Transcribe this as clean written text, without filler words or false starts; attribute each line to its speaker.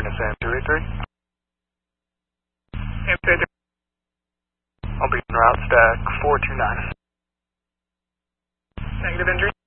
Speaker 1: Bring us in 283. I'll be en route stack 429. Negative injury.